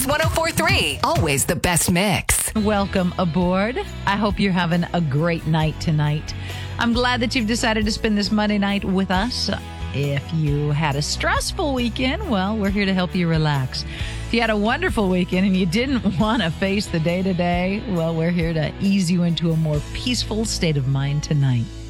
Kings 104.3. Always the best mix. Welcome aboard. I hope you're having a great night tonight. I'm glad that you've decided to spend this Monday night with us. If you had a stressful weekend, well, we're here to help you relax. If you had a wonderful weekend and you didn't want to face the day-to-day, well, we're here to ease you into a more peaceful state of mind tonight.